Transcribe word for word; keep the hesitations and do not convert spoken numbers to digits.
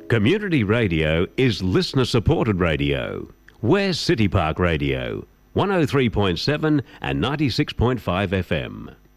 Community radio is listener-supported radio. We're City Park Radio, one oh three point seven and ninety-six point five F M.